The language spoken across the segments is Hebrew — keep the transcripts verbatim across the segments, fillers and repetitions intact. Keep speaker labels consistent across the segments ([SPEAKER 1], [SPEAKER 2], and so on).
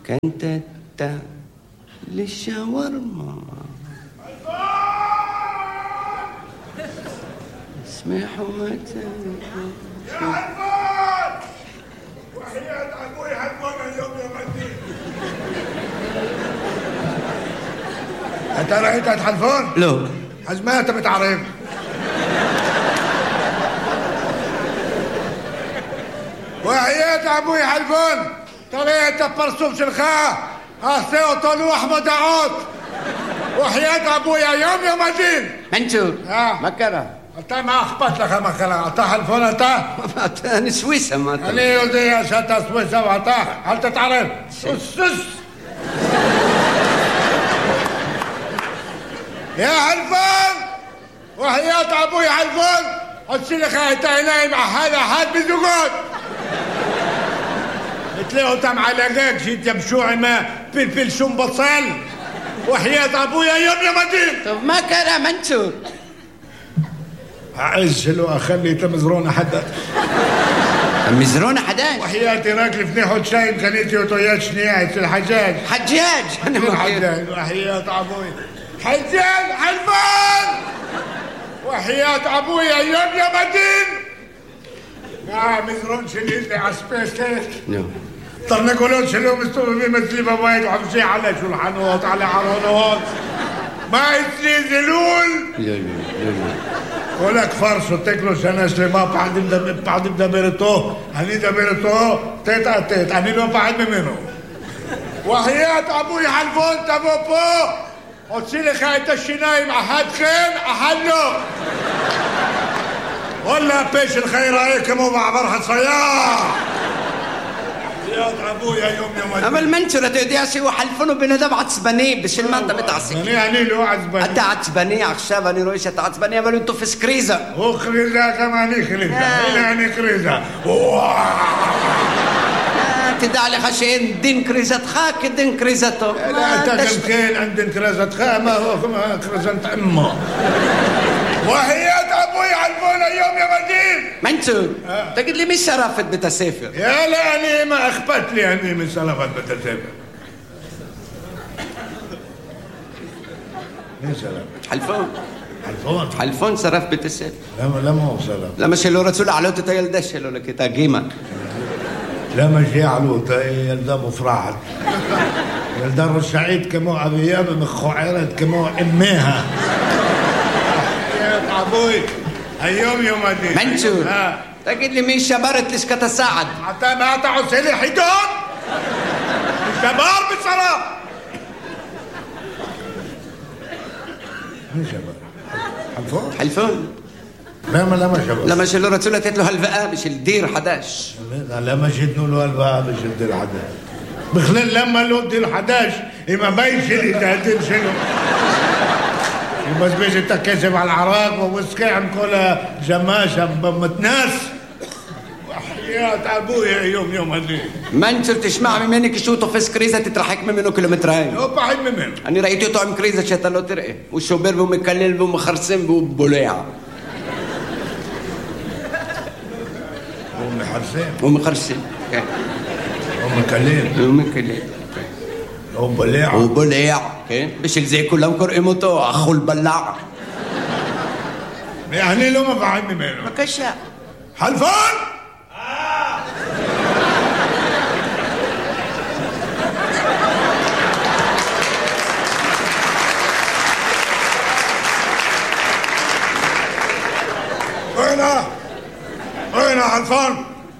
[SPEAKER 1] كنت للشاورما اسمحوا متى
[SPEAKER 2] يا حلفان وحياة أبوي حلفان اليوم يا مدين. أنت رأيت حلفان؟
[SPEAKER 1] لو
[SPEAKER 2] حزمات بتعرف وحياة أبوي حلفان طريقة برسوم شلخاء أخسي طلوع أحمد عود وحياة أبويا يوم يا مدين.
[SPEAKER 1] منشور
[SPEAKER 2] آه.
[SPEAKER 1] مكرة
[SPEAKER 2] أنت ما أخبط لك مكرة أنت حلفان أنت
[SPEAKER 1] أنا سويسة ما
[SPEAKER 2] أنا يودي يا شتا سويسة وأنت هل تتعرف السس يا حلفان وحياة أبوي حلفان قلت لك أنت هنا مع هذا حد بزوجات تلاقوا تم علاقاك جيت يمشوع ما فلفل شم بصل وحياة أبويا يوم يا مدين.
[SPEAKER 1] طب ما كان منشور
[SPEAKER 2] أعزلو أخلي تمزرون حدا
[SPEAKER 1] مزرون حداش
[SPEAKER 2] وحياتي راكلي فني حوت شاين كانيتي وطويات شنيعت الحجاج
[SPEAKER 1] حجاج أنا ما
[SPEAKER 2] حجاج وحياة أبويا حجاج حلفان وحياة أبويا يوم يا مدين. يا مزرون شليلي عسبيستيك طرنا قولون شلو مستوى في مثلي بوايد وحمشي على شلحانوت على عرونوت ما يسلي زلول ولك فرصو تاكلو سنة سليما بعد بعد دبرتو هني دبرتو تيتا تيت هني لو بعد منه وحياة أبوي حلفون تبوبو وتصيلي خايت الشناي مع حد خين أحلو ولا بيش الخير عليك مو مع برحة صياح يا ابويا يوم يوم
[SPEAKER 1] اما المنشورة تودياسي وحلفونه بندم عصباني بش المادة بتعصي
[SPEAKER 2] يعني يعني لو عصباني
[SPEAKER 1] انت عصباني عشان انا رويشة عصباني اما انتو في سكريزة
[SPEAKER 2] هو خريزة كمان خريزة يعني خريزة
[SPEAKER 1] تدع لي خشين دين كريزة خاك دين كريزته
[SPEAKER 2] لا تاكل كين عند كريزة خا ما هو كريزة امه وحياة أبوي حلفونا اليوم يا مدين.
[SPEAKER 1] منشور آه. تقول لي مش شرفت بتسافر
[SPEAKER 2] يا لا أنا ما أخبت لي أني من شرفت بتسافر مين شرف؟
[SPEAKER 1] حلفون
[SPEAKER 2] حلفون
[SPEAKER 1] حلفون شرف بتسافر
[SPEAKER 2] لا لا ما هو شرف
[SPEAKER 1] لما شلو رسول علوته تيلدش شلو لك تاقيمة
[SPEAKER 2] لا ما جي علوته يلدا مفرحت يلدا الرشعيد كمو أبياب مخو عيرت كمو أميها أبوي اليوم يوم الدين
[SPEAKER 1] منشور تقول لي مين شبرت ليش كتساعد
[SPEAKER 2] حتى ما تعود سيلي حيدون الشبار بصراحة مين شبر؟ حلفون؟
[SPEAKER 1] حلفون
[SPEAKER 2] لا ما لا ما شبر
[SPEAKER 1] لما شلو رسولة تتلو هالفقا مش الدير حداش
[SPEAKER 2] لا لا ما شدنو له هالفقا مش الدير حداش بخلال لما له الدير حداش إما باين شلي تهدين شنو بس بيجي تكسب على العراق ووسكي عم كل جماشة بمتناس وحياة أبويا يوم يوم هدي
[SPEAKER 1] منشور تسمع منك شوطه في سكريزة تترحك منه كيلومترين
[SPEAKER 2] هو بعيد منه
[SPEAKER 1] أنا رأيته طعم كريزة شتلو ترقي والشوبير بو مكلل بو مخرسم بو بوليع
[SPEAKER 2] هو مخرسم
[SPEAKER 1] بو مخرسم
[SPEAKER 2] هو مكلل
[SPEAKER 1] بو مكلل
[SPEAKER 2] هو بوليع
[SPEAKER 1] هو بوليع مش زي كلهم كرقمته أخو البلاع
[SPEAKER 2] يعني لو ما بعيد منه
[SPEAKER 1] ما كشا
[SPEAKER 2] حلفان وينه وينه حلفان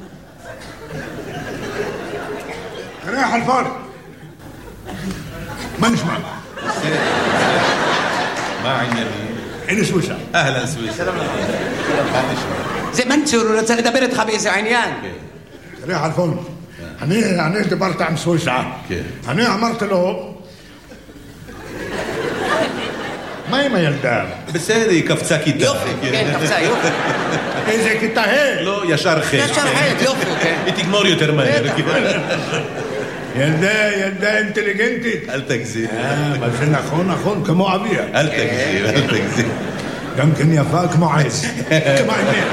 [SPEAKER 2] وينه حلفان ما نسمع
[SPEAKER 3] ما عندنا
[SPEAKER 2] عين سويسرا
[SPEAKER 3] اهلا سويسرا
[SPEAKER 1] زي منشور ورسالة دبرت خبيث عينيان
[SPEAKER 2] ريح حلفان هني هني دبرت عم سويسرا هني عمرت له ما ما يلدام
[SPEAKER 3] בסדר, היא קפצה כיתה.
[SPEAKER 1] יופי, כן, קפצה, יופי.
[SPEAKER 2] איזה כיתה ה'?
[SPEAKER 3] לא, ישר ח'.
[SPEAKER 1] ישר ח', יופי, כן.
[SPEAKER 3] היא תגמור יותר מהר.
[SPEAKER 2] ילדה, ילדה אינטליגנטית.
[SPEAKER 3] אל תגזים.
[SPEAKER 2] מה שנכון, נכון, כמו אביה.
[SPEAKER 3] אל תגזים, אל תגזים.
[SPEAKER 2] גם כן יפה כמו עז. כמו עמיר.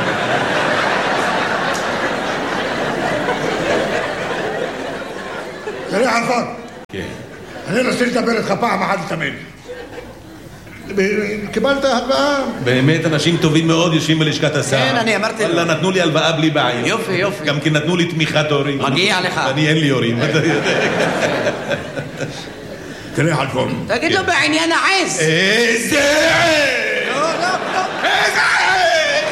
[SPEAKER 2] תראה חלפון.
[SPEAKER 3] כן.
[SPEAKER 2] אני רוצה לדבר איתך פעם אחת לתמיד. קיבלת הלוואה?
[SPEAKER 3] באמת אנשים טובים מאוד יושבים בלשכת השר.
[SPEAKER 1] כן, אני אמרתי לו.
[SPEAKER 3] וואלה, נתנו לי הלוואה בלי בעיה.
[SPEAKER 1] יופי, יופי.
[SPEAKER 3] גם כן נתנו לי תמיכת הורים.
[SPEAKER 1] מגיע לך.
[SPEAKER 3] אני אין לי הורים, אתה יודע.
[SPEAKER 2] תראה חלפון.
[SPEAKER 1] תגיד לו בעניין העז.
[SPEAKER 3] איזה עז!
[SPEAKER 1] לא, לא, לא.
[SPEAKER 3] איזה עז!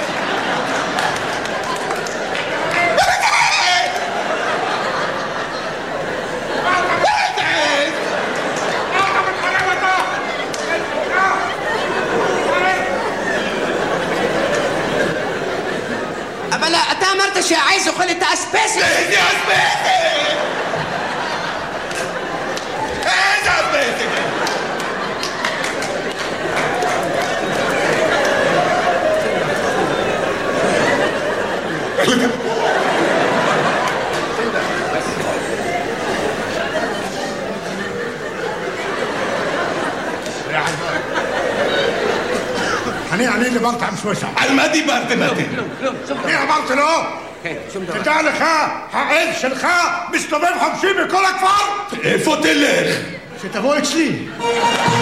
[SPEAKER 1] אבל אתה אמרת שהעז אוכל את האספסת.
[SPEAKER 3] איזה אספסת! איזה אספסת!
[SPEAKER 2] אני, אני דיברתי עם סוויסה.
[SPEAKER 3] על מה דיברתם אתם?
[SPEAKER 2] אני אמרתי לו,
[SPEAKER 1] כן, שום דבר.
[SPEAKER 2] תדע לך, העז שלך מסתובב חופשי בכל הכפר.
[SPEAKER 3] איפה תלך?
[SPEAKER 2] שתבוא אצלי.